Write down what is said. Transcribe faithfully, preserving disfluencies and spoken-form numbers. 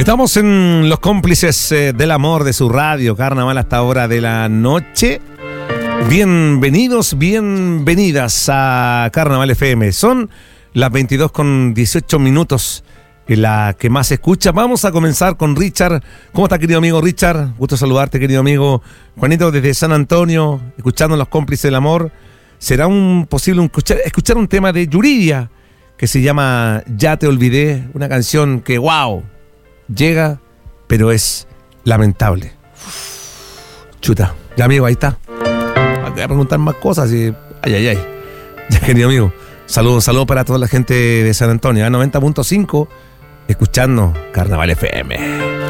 Estamos en los cómplices eh, del amor de su radio, Carnaval hasta hora de la noche. Bienvenidos, bienvenidas a Carnaval F M. Son las veintidós con dieciocho minutos, la que más se escucha. Vamos a comenzar con Richard. ¿Cómo está, querido amigo Richard? Gusto saludarte, querido amigo Juanito, desde San Antonio, escuchando los cómplices del amor. Será un posible un, escuchar, escuchar un tema de Yuridia que se llama Ya te olvidé, una canción que, wow, llega, pero es lamentable. Chuta, ya amigo, ahí está. Voy a preguntar más cosas y... Ay, ay, ay. Ya, querido amigo. Saludos, saludos para toda la gente de San Antonio. A noventa punto cinco, escuchando Carnaval F M.